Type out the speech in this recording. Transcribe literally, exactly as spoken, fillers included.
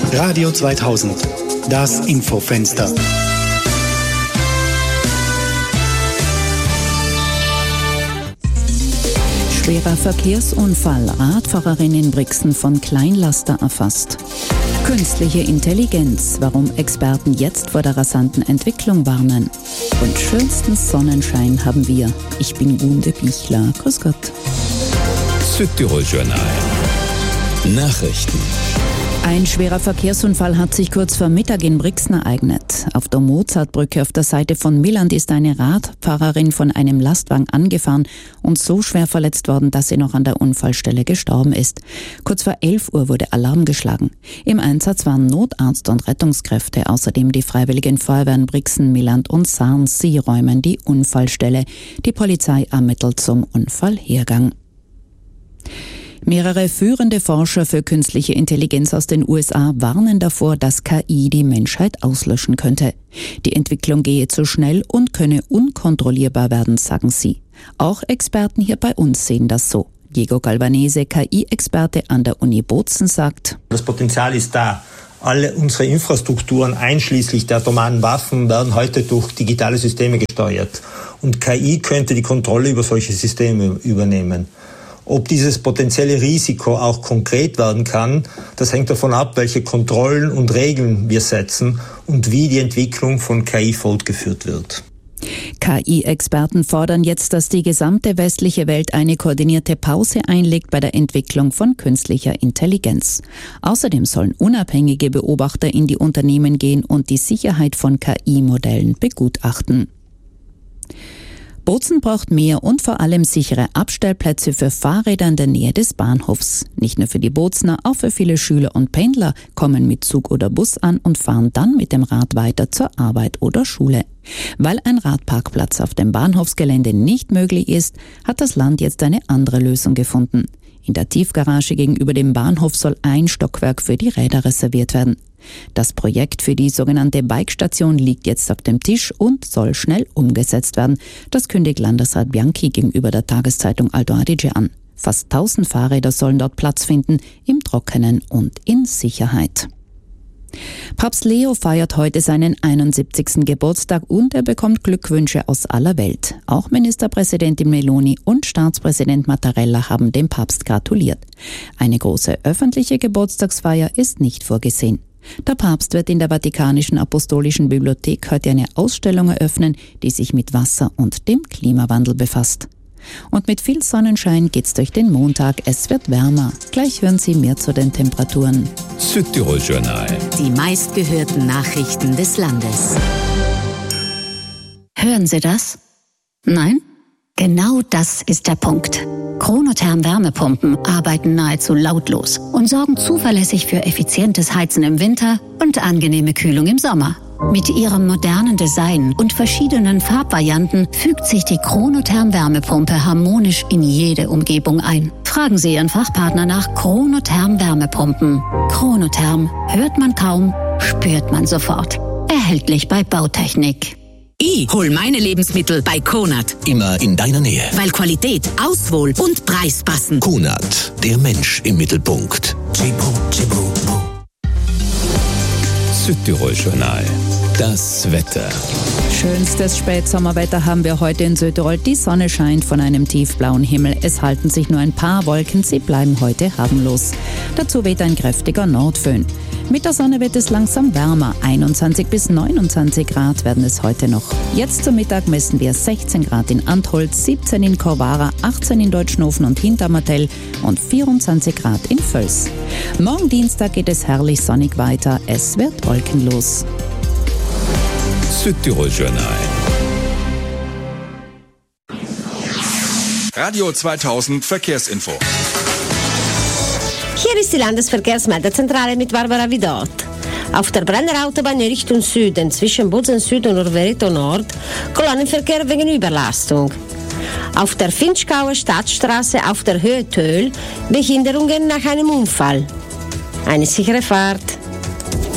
Radio zweitausend, das Infofenster. Schwerer Verkehrsunfall, Radfahrerin in Brixen von Kleinlaster erfasst. Künstliche Intelligenz, warum Experten jetzt vor der rasanten Entwicklung warnen. Und schönsten Sonnenschein haben wir. Ich bin Gunde Bichler. Grüß Gott. Südtirol Journal. Nachrichten. Ein schwerer Verkehrsunfall hat sich kurz vor Mittag in Brixen ereignet. Auf der Mozartbrücke auf der Seite von Milland ist eine Radfahrerin von einem Lastwagen angefahren und so schwer verletzt worden, dass sie noch an der Unfallstelle gestorben ist. Kurz vor elf Uhr wurde Alarm geschlagen. Im Einsatz waren Notarzt und Rettungskräfte, außerdem die Freiwilligen Feuerwehren Brixen, Milland und Sarns. Sie räumen die Unfallstelle. Die Polizei ermittelt zum Unfallhergang. Mehrere führende Forscher für künstliche Intelligenz aus den U S A warnen davor, dass K I die Menschheit auslöschen könnte. Die Entwicklung gehe zu schnell und könne unkontrollierbar werden, sagen sie. Auch Experten hier bei uns sehen das so. Diego Galvanese, K I-Experte an der Uni Bozen, sagt: Das Potenzial ist da. Alle unsere Infrastrukturen, einschließlich der atomaren Waffen, werden heute durch digitale Systeme gesteuert. Und K I könnte die Kontrolle über solche Systeme übernehmen. Ob dieses potenzielle Risiko auch konkret werden kann, das hängt davon ab, welche Kontrollen und Regeln wir setzen und wie die Entwicklung von K I fortgeführt wird. K I-Experten fordern jetzt, dass die gesamte westliche Welt eine koordinierte Pause einlegt bei der Entwicklung von künstlicher Intelligenz. Außerdem sollen unabhängige Beobachter in die Unternehmen gehen und die Sicherheit von K I-Modellen begutachten. Bozen braucht mehr und vor allem sichere Abstellplätze für Fahrräder in der Nähe des Bahnhofs. Nicht nur für die Bozner, auch für viele Schüler und Pendler kommen mit Zug oder Bus an und fahren dann mit dem Rad weiter zur Arbeit oder Schule. Weil ein Radparkplatz auf dem Bahnhofsgelände nicht möglich ist, hat das Land jetzt eine andere Lösung gefunden. In der Tiefgarage gegenüber dem Bahnhof soll ein Stockwerk für die Räder reserviert werden. Das Projekt für die sogenannte Bikestation liegt jetzt auf dem Tisch und soll schnell umgesetzt werden. Das kündigt Landesrat Bianchi gegenüber der Tageszeitung Alto Adige an. Fast tausend Fahrräder sollen dort Platz finden, im Trockenen und in Sicherheit. Papst Leo feiert heute seinen einundsiebzigsten Geburtstag und er bekommt Glückwünsche aus aller Welt. Auch Ministerpräsidentin Meloni und Staatspräsident Mattarella haben dem Papst gratuliert. Eine große öffentliche Geburtstagsfeier ist nicht vorgesehen. Der Papst wird in der Vatikanischen Apostolischen Bibliothek heute eine Ausstellung eröffnen, die sich mit Wasser und dem Klimawandel befasst. Und mit viel Sonnenschein geht's durch den Montag. Es wird wärmer. Gleich hören Sie mehr zu den Temperaturen. Südtirol Journal. Die meistgehörten Nachrichten des Landes. Hören Sie das? Nein? Genau das ist der Punkt. Chronotherm Wärmepumpen arbeiten nahezu lautlos und sorgen zuverlässig für effizientes Heizen im Winter und angenehme Kühlung im Sommer. Mit ihrem modernen Design und verschiedenen Farbvarianten fügt sich die Chronotherm Wärmepumpe harmonisch in jede Umgebung ein. Fragen Sie Ihren Fachpartner nach Chronotherm Wärmepumpen. Chronotherm hört man kaum, spürt man sofort. Erhältlich bei Bautechnik. Ich hol meine Lebensmittel bei Konad. Immer in deiner Nähe. Weil Qualität, Auswohl und Preis passen. Konad, der Mensch im Mittelpunkt. Südtirol Journal. Das Wetter. Schönstes Spätsommerwetter haben wir heute in Südtirol. Die Sonne scheint von einem tiefblauen Himmel. Es halten sich nur ein paar Wolken. Sie bleiben heute harmlos. Dazu weht ein kräftiger Nordföhn. Mit der Sonne wird es langsam wärmer. einundzwanzig bis neunundzwanzig Grad werden es heute noch. Jetzt zum Mittag messen wir sechzehn Grad in Antholz, siebzehn in Korvara, achtzehn in Deutschnofen und Hintermartell und vierundzwanzig Grad in Völs. Morgen Dienstag geht es herrlich sonnig weiter. Es wird wolkenlos. Südtirol Journal. Radio zweitausend Verkehrsinfo. Hier ist die Landesverkehrsmeldezentrale mit Barbara Vidot. Auf der Brenner Autobahn in Richtung Süden zwischen Bozen Süd und Orvereto Nord Kolonnenverkehr wegen Überlastung. Auf der Finchgauer Stadtstraße auf der Höhe Töll Behinderungen nach einem Unfall. Eine sichere Fahrt.